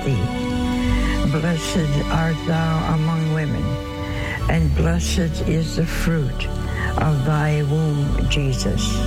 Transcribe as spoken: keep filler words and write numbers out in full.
thee. Blessed art thou among women, and blessed is the fruit of thy womb, Jesus.